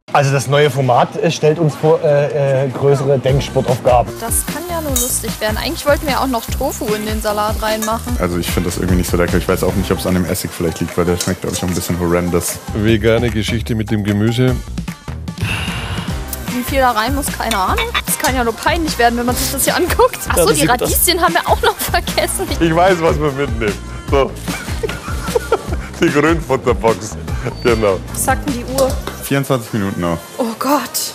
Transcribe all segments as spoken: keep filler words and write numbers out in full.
Also das neue Format äh, stellt uns vor äh, äh, größere Denksportaufgaben. Das kann ja nur lustig werden. Eigentlich wollten wir auch noch Tofu in den Salat reinmachen. Also ich finde das irgendwie nicht so lecker. Ich weiß auch nicht, ob es an dem Essig vielleicht liegt, weil der schmeckt, glaube ich, auch ein bisschen horrendous. Vegane Geschichte mit dem Gemüse. Wie viel da rein muss, keine Ahnung. Das kann ja nur peinlich werden, wenn man sich das hier anguckt. Achso, die Radieschen haben wir auch noch vergessen. Ich weiß, was wir mitnehmen. So. Die Grünfutterbox. Genau. Was sagt denn die Uhr? vierundzwanzig Minuten noch. Oh Gott.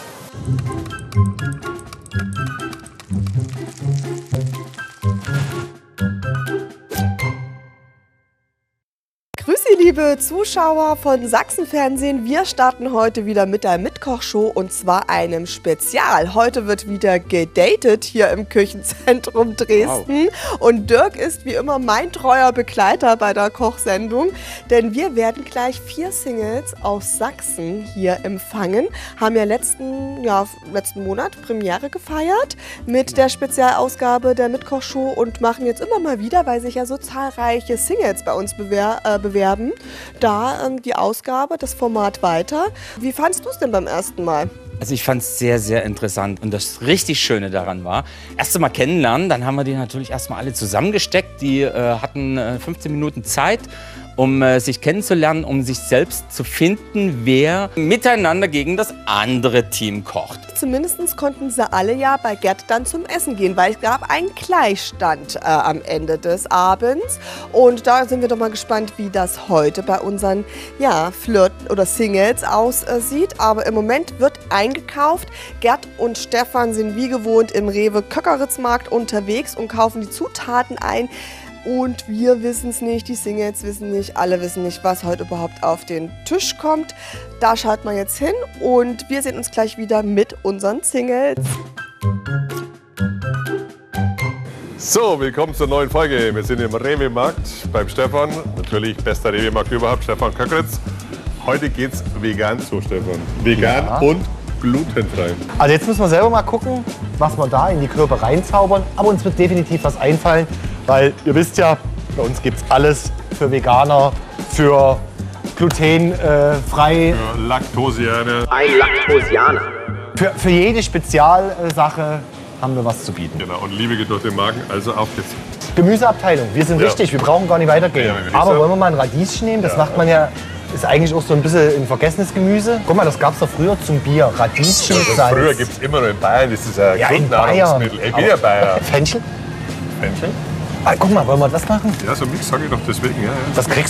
Grüß Sie, liebe Zuschauer von Sachsenfernsehen. Wir starten heute wieder mit der Mitkochshow und zwar einem Spezial. Heute wird wieder gedatet hier im Küchenzentrum Dresden. Wow. Und Dirk ist wie immer mein treuer Begleiter bei der Kochsendung, denn wir werden gleich vier Singles aus Sachsen hier empfangen. Haben ja letzten, ja, letzten Monat Premiere gefeiert mit der Spezialausgabe der Mitkochshow und machen jetzt immer mal wieder, weil sich ja so zahlreiche Singles bei uns bewer äh, bewerben, da ähm, die Ausgabe, das Format weiter. Wie fandst du es denn beim ersten Mal? Also ich fand es sehr, sehr interessant. Und das richtig Schöne daran war, erst einmal kennenlernen, dann haben wir die natürlich erstmal alle zusammengesteckt. Die äh, hatten äh, fünfzehn Minuten Zeit, um äh, sich kennenzulernen, um sich selbst zu finden, wer miteinander gegen das andere Team kocht. Zumindest konnten sie alle ja bei Gerd dann zum Essen gehen, weil es gab einen Gleichstand äh, am Ende des Abends. Und da sind wir doch mal gespannt, wie das heute bei unseren ja, Flirten oder Singles aussieht. Aber im Moment wird eingekauft. Gerd und Stefan sind wie gewohnt im Rewe Köckeritzmarkt unterwegs und kaufen die Zutaten ein. Und wir wissen es nicht, die Singles wissen nicht, alle wissen nicht, was heute überhaupt auf den Tisch kommt. Da schaut man jetzt hin und wir sehen uns gleich wieder mit unseren Singles. So, willkommen zur neuen Folge. Wir sind im Rewe-Markt beim Stefan. Natürlich bester Rewe-Markt überhaupt, Stefan Köckritz. Heute geht's vegan zu, Stefan. Vegan ja. Und glutenfrei. Also jetzt müssen wir selber mal gucken, was wir da in die Körper reinzaubern. Aber uns wird definitiv was einfallen, weil ihr wisst ja, bei uns gibt's alles für Veganer, für glutenfrei. Äh, für Laktosianer. Ein Laktosianer. Für, für jede Spezialsache haben wir was zu bieten. Genau, und Liebe geht durch den Magen, also auf geht's. Gemüseabteilung, wir sind ja. richtig, wir brauchen gar nicht weitergehen. Ja, aber wollen wir mal ein Radieschen nehmen? Das ja. macht man ja, ist eigentlich auch so ein bisschen ein vergessenes Gemüse. Guck mal, das gab es doch früher zum Bier, Radieschen, Salz. Früher gibt es immer noch in Bayern, das ist ein ja, Grundnahrungsmittel. Ich bin ja Bayer. Fenchel? Fenchel? Ah, guck mal, wollen wir das machen? Ja, so Mix sage ich doch deswegen. Ja, ja. Das kriegst